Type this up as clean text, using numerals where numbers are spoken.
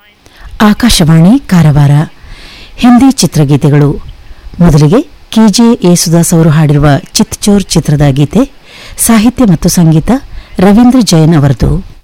ಆಕಾಶವಾಣಿ ಕಾರವಾರ ಹಿಂದಿ ಚಿತ್ರಗೀತೆಗಳು. ಮೊದಲಿಗೆ ಕೆಜೆ ಯೇಸುದಾಸ್ ಅವರು ಹಾಡಿರುವ ಚಿತ್ಚೋರ್ ಚಿತ್ರದ ಗೀತೆ. ಸಾಹಿತ್ಯ ಮತ್ತು ಸಂಗೀತ ರವೀಂದ್ರ ಜೈನ್ ಅವರದು.